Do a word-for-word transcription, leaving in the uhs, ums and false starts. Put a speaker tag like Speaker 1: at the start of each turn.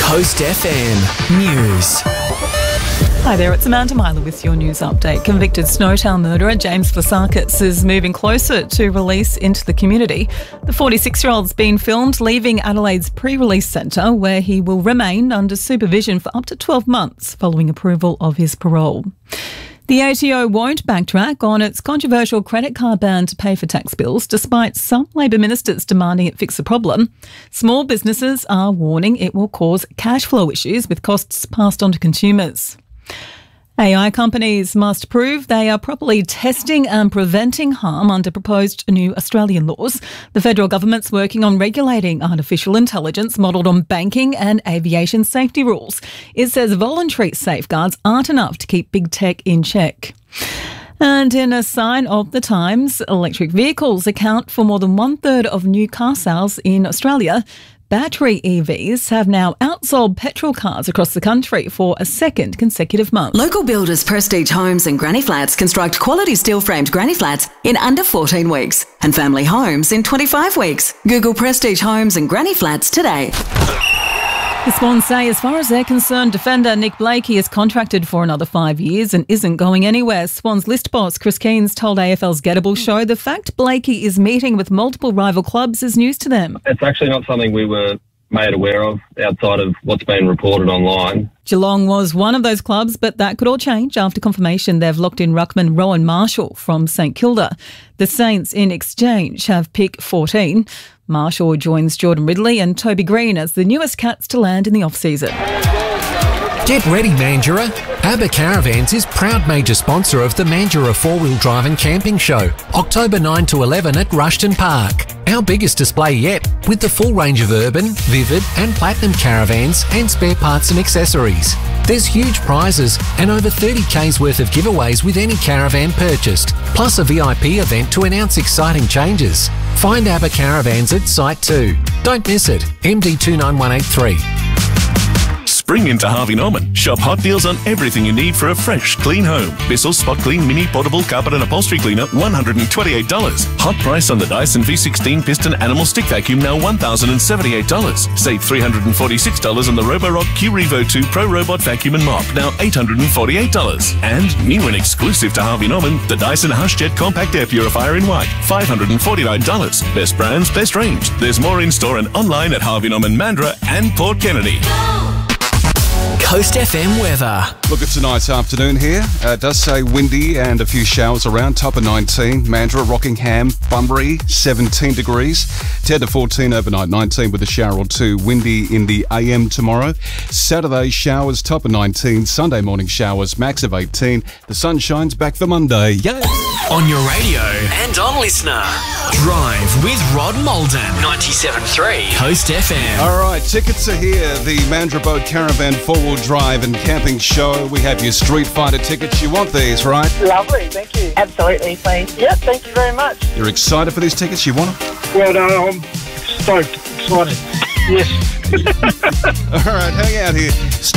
Speaker 1: Coast F M News.
Speaker 2: Hi there, it's Amanda Myler with your news update. Convicted Snowtown murderer James Vlasakis is moving closer to release into the community. The forty-six-year-old's been filmed leaving Adelaide's pre-release centre, where he will remain under supervision for up to twelve months following approval of his parole. The A T O won't backtrack on its controversial credit card ban to pay for tax bills, despite some Labor ministers demanding it fix the problem. Small businesses are warning it will cause cash flow issues with costs passed on to consumers. A I companies must prove they are properly testing and preventing harm under proposed new Australian laws. The federal government's working on regulating artificial intelligence modelled on banking and aviation safety rules. It says voluntary safeguards aren't enough to keep big tech in check. And in a sign of the times, electric vehicles account for more than one third of new car sales in Australia. Battery E Vs have now outsold petrol cars across the country for a second consecutive month.
Speaker 3: Local builders Prestige Homes and Granny Flats construct quality steel-framed granny flats in under fourteen weeks and family homes in twenty-five weeks. Google Prestige Homes and Granny Flats today.
Speaker 2: The Swans say as far as they're concerned, defender Nick Blakey is contracted for another five years and isn't going anywhere. Swans list boss Chris Keynes told A F L's Gettable Show the fact Blakey is meeting with multiple rival clubs is news to them.
Speaker 4: It's actually not something we were made aware of outside of what's been reported online.
Speaker 2: Geelong was one of those clubs, but that could all change after confirmation they've locked in ruckman Rowan Marshall from St Kilda. The Saints, in exchange, have pick fourteen. Marshall joins Jordan Ridley and Toby Green as the newest Cats to land in the off-season.
Speaker 1: Get ready, Mandurah. ABBA Caravans is proud major sponsor of the Mandurah four-wheel drive and camping show, October ninth to eleven at Rushton Park. Our biggest display yet, with the full range of urban, vivid and platinum caravans and spare parts and accessories. There's huge prizes and over thirty ka's worth of giveaways with any caravan purchased, plus a V I P event to announce exciting changes. Find ABBA Caravans at Site two. Don't miss it, M D two nine one eight three.
Speaker 5: Spring into Harvey Norman. Shop hot deals on everything you need for a fresh, clean home. Bissell Spot Clean Mini Portable Carpet and Upholstery Cleaner, one hundred twenty-eight dollars. Hot price on the Dyson V sixteen Piston Animal Stick Vacuum, now one thousand seventy-eight dollars. Save three hundred forty-six dollars on the Roborock Q Revo two Pro Robot Vacuum and Mop, now eight hundred forty-eight dollars. And new and exclusive to Harvey Norman, the Dyson HushJet Compact Air Purifier in white, five hundred forty-nine dollars. Best brands, best range. There's more in store and online at Harvey Norman, Mandurah and Port Kennedy.
Speaker 1: Coast F M weather.
Speaker 6: Look, it's a nice afternoon here. Uh, it does say windy and a few showers around. Top of nineteen. Mandurah, Rockingham, Bunbury, seventeen degrees. ten to fourteen overnight, nineteen with a shower or two. Windy in the A M tomorrow. Saturday, showers, top of nineteen. Sunday morning showers, max of eighteen. The sun shines back for Monday. Yay!
Speaker 1: On your radio and on Listener. Drive with Rod Molden. ninety-seven point three Coast F M.
Speaker 6: All right, tickets are here. The Mandurah Boat Caravan four-wheel drive and camping show. We have your Street Fighter tickets. You want these, right?
Speaker 7: Lovely, thank you. Absolutely, please. Yep, thank you very much.
Speaker 6: You're excited for these tickets? You want them?
Speaker 7: Well, no, I'm stoked, excited. Yes.
Speaker 6: All right, hang out here.